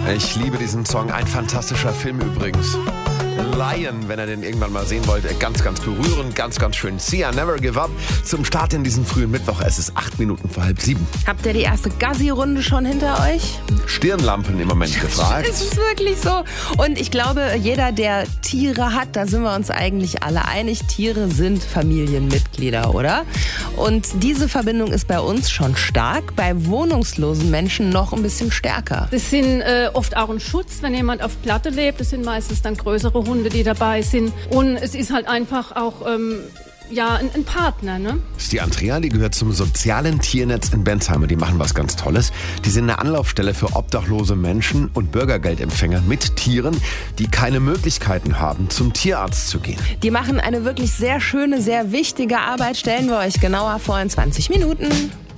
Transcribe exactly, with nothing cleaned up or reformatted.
Ich liebe diesen Song, ein fantastischer Film übrigens. Lion, wenn ihr den irgendwann mal sehen wollt, ganz, ganz berührend, ganz, ganz schön. Sia, Never Give Up zum Start in diesen frühen Mittwoch. Es ist acht Minuten vor halb sieben. Habt ihr die erste Gassi-Runde schon hinter euch? Stirnlampen im Moment gefragt. Es ist wirklich so. Und ich glaube, jeder, der Tiere hat, da sind wir uns eigentlich alle einig, Tiere sind Familienmitglieder, oder? Und diese Verbindung ist bei uns schon stark, bei wohnungslosen Menschen noch ein bisschen stärker. Das sind äh, oft auch ein Schutz, wenn jemand auf Platte lebt. Das sind meistens dann größere Hunde, die dabei sind. Und es ist halt einfach auch ähm, ja, ein, ein Partner. Ne? Das ist die Andrea, die gehört zum sozialen Tiernetz in Bensheim. Die machen was ganz Tolles. Die sind eine Anlaufstelle für obdachlose Menschen und Bürgergeldempfänger mit Tieren, die keine Möglichkeiten haben, zum Tierarzt zu gehen. Die machen eine wirklich sehr schöne, sehr wichtige Arbeit. Stellen wir euch genauer vor in zwanzig Minuten.